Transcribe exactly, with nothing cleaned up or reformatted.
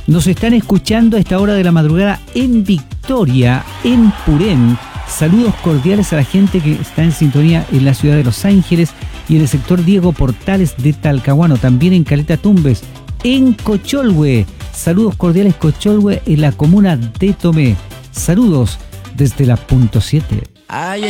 Nos están escuchando a esta hora de la madrugada en Victoria, en Purén. Saludos cordiales a la gente que está en sintonía en la ciudad de Los Ángeles y en el sector Diego Portales de Talcahuano, también en Caleta Tumbes, en Cocholhue. Saludos cordiales Cocholhue en la comuna de Tomé. Saludos desde la punto siete.